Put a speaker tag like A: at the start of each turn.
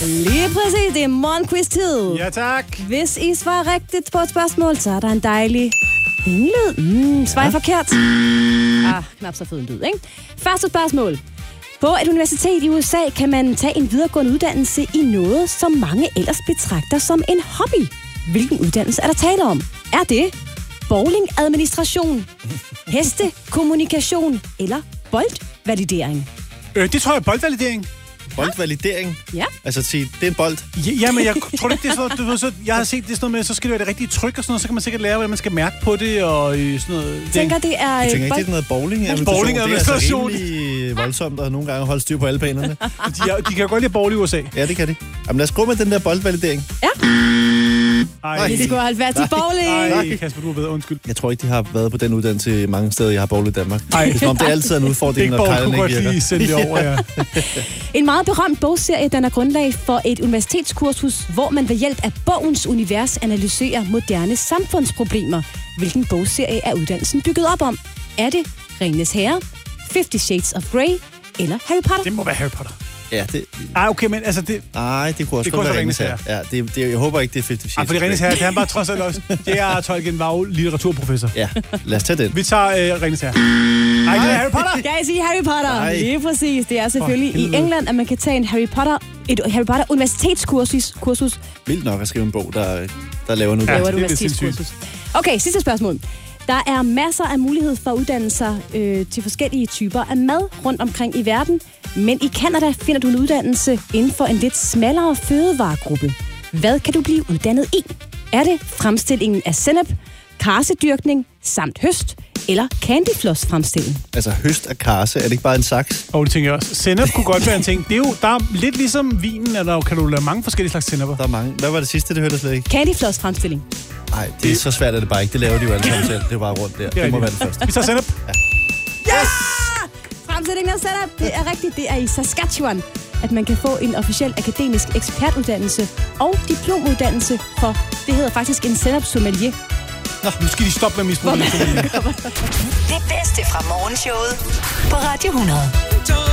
A: Lige præcis, det er morgenquiz-tid.
B: Ja, tak.
A: Hvis I svarer rigtigt på et spørgsmål, så er der en dejlig ringelyd. Svarer forkert. Knap så fed en lyd, ikke? Første spørgsmål. På et universitet i USA kan man tage en videregående uddannelse i noget, som mange ellers betragter som en hobby. Hvilken uddannelse er der tale om? Er det bowlingadministration, hestekommunikation eller boldvalidering?
B: Det tror jeg er boldvalidering.
C: Boldvalidering?
A: Ja.
C: Altså sige, det er en bold.
B: Ja, men jeg tror ikke, det er sådan noget, jeg har set det sådan noget med, så skal det være det rigtige tryk og sådan noget, så kan man sikkert lære, hvordan man skal mærke på det og sådan noget.
A: Tænker, det er
C: Jeg tænker ikke, det er noget bowling-administration. Det er altså rimelig voldsomt og nogle gange holde styr på alle banerne.
B: De kan jo godt lide bowl i USA.
C: Ja, det kan de. Jamen lad os gå med den der boldvalidering.
A: Ja.
B: Ej.
A: Det skulle have været til bowling.
B: Ej, Kasper, du er bedre. Undskyld.
C: Jeg tror ikke, de har været på den uddannelse mange steder, jeg har bowlet i Danmark.
B: Ej.
C: Det er som om, det altid er en udfordring, når kejlerne ikke virker.
B: Lige sende det over, ja.
A: En meget berømt bogserie danner grundlag for et universitetskursus, hvor man ved hjælp af bogens univers analyserer moderne samfundsproblemer. Hvilken bogserie er uddannelsen bygget op om? Er det Ringenes Herre, 50 Shades of Grey eller Harry Potter?
B: Det må være Harry Potter.
C: Ja, det...
B: Ej, okay, men altså det...
C: Nej, det kunne også godt være Ringenes Herre. Ja, jeg håber ikke, det er 50 Shades.
B: Fordi Ringenes Herre, det er han bare trods alt også. Det er Tolkien var jo litteraturprofessor.
C: Ja, lad os tage den.
B: Vi tager Ringenes Herre. Nej, det er Harry Potter.
A: Kan jeg sige Harry Potter?
C: Nej.
A: Lige præcis. Det er selvfølgelig i England, at man kan tage et Harry Potter universitetskursus.
C: Vildt nok at skrive en bog, der laver noget.
A: Ja, et universitetskursus. Okay, sidste spørgsmål. Der er masser af mulighed for uddannelser til forskellige typer af mad rundt omkring i verden. Men i Canada finder du en uddannelse inden for en lidt smallere fødevaregruppe. Hvad kan du blive uddannet i? Er det fremstillingen af sennep, karsedyrkning samt høst eller candyfloss fremstilling?
C: Altså høst af karse, er det ikke bare en saks?
B: Det tænker jeg også. Sennep kunne godt være en ting. Det er jo, der er lidt ligesom vinen, at der kan du lave mange forskellige slags senneper.
C: Der er mange. Hvad var det sidste, det hørte jeg slet ikke?
A: Candyfloss fremstilling.
C: Nej, det er så svært, at det bare ikke. Det laver de jo alle sammen selv. Det er bare rundt der. Det må være det første.
B: Vi tager sennep.
C: Ja.
A: Yes! Fremstillingen af sennep, det er rigtigt. Det er i Saskatchewan, at man kan få en officiel akademisk ekspertuddannelse og diplomuddannelse for, det hedder faktisk en sennep-sommelier.
B: Nå, nu skal de stoppe med misbrug.
D: Det bedste fra morgenshowet på Radio 100.